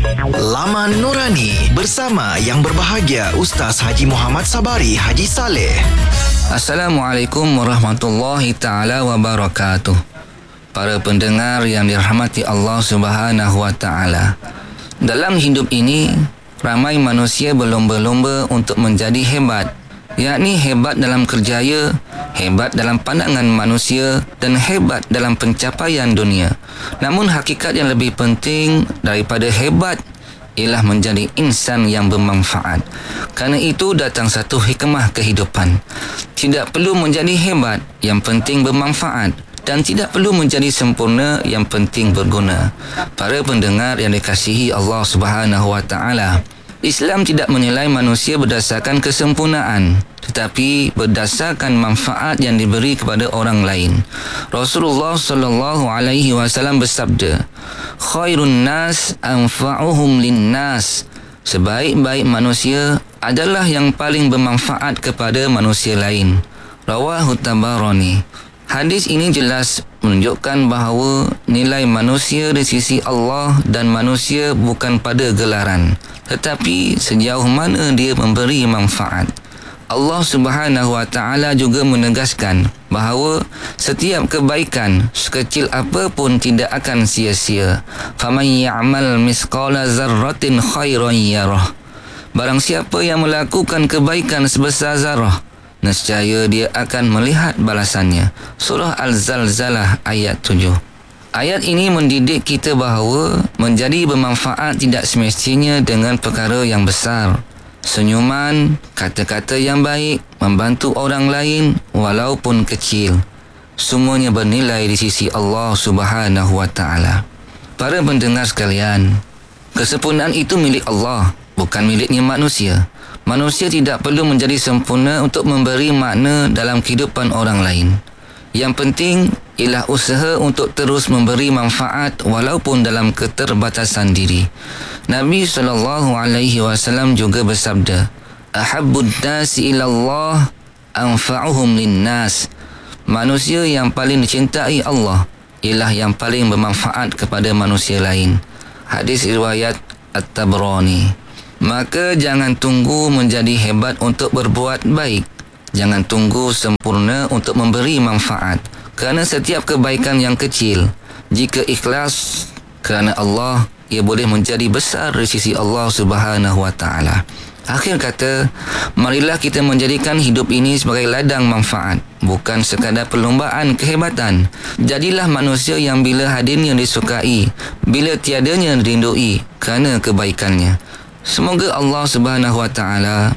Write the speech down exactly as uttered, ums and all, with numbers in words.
Laman Nurani bersama yang berbahagia Ustaz Haji Muhammad Sabari Haji Saleh. Assalamualaikum warahmatullahi taala wabarakatuh. Para pendengar yang dirahmati Allah Subhanahu wa taala. Dalam hidup ini, ramai manusia berlomba-lomba untuk menjadi hebat, yakni hebat dalam kerjaya, hebat dalam pandangan manusia dan hebat dalam pencapaian dunia. Namun hakikat yang lebih penting daripada hebat ialah menjadi insan yang bermanfaat. Kerana itu datang satu hikmah kehidupan. Tidak perlu menjadi hebat, yang penting bermanfaat. Dan tidak perlu menjadi sempurna, yang penting berguna. Para pendengar yang dikasihi Allah Subhanahu wa taala, Islam tidak menilai manusia berdasarkan kesempurnaan, tetapi berdasarkan manfaat yang diberi kepada orang lain. Rasulullah sallallahu alaihi wasallam bersabda, "Khairun nas anfa'uhum linnas." Sebaik-baik manusia adalah yang paling bermanfaat kepada manusia lain. Rawahu Tabarani. Hadis ini jelas menunjukkan bahawa nilai manusia di sisi Allah dan manusia bukan pada gelaran, tetapi sejauh mana dia memberi manfaat. Allah Subhanahu wa taala juga menegaskan bahawa setiap kebaikan sekecil apa pun tidak akan sia-sia. Faman ya'mal misqala zarratin khairan yarah. Barang siapa yang melakukan kebaikan sebesar zarah, nescaya dia akan melihat balasannya. Surah Al-Zalzalah ayat tujuh. Ayat ini mendidik kita bahawa menjadi bermanfaat tidak semestinya dengan perkara yang besar. Senyuman, kata-kata yang baik, membantu orang lain walaupun kecil, semuanya bernilai di sisi Allah Subhanahu wa taala. Para pendengar sekalian, kesempurnaan itu milik Allah, bukan miliknya manusia. Manusia tidak perlu menjadi sempurna untuk memberi makna dalam kehidupan orang lain. Yang penting ialah usaha untuk terus memberi manfaat walaupun dalam keterbatasan diri. Nabi sallallahu alaihi wasallam juga bersabda, "Ahabbud nasi ila Allah anfa'uhum linnas." Manusia yang paling dicintai Allah ialah yang paling bermanfaat kepada manusia lain. Hadis riwayat At-Tabrani. Maka jangan tunggu menjadi hebat untuk berbuat baik. Jangan tunggu sempurna untuk memberi manfaat. Kerana setiap kebaikan yang kecil, jika ikhlas kerana Allah, ia boleh menjadi besar di sisi Allah Subhanahu wa taala. Akhir kata, marilah kita menjadikan hidup ini sebagai ladang manfaat, bukan sekadar perlombaan kehebatan. Jadilah manusia yang bila hadirnya disukai, bila tiadanya dirindui kerana kebaikannya. Semoga Allah Subhanahu wa taala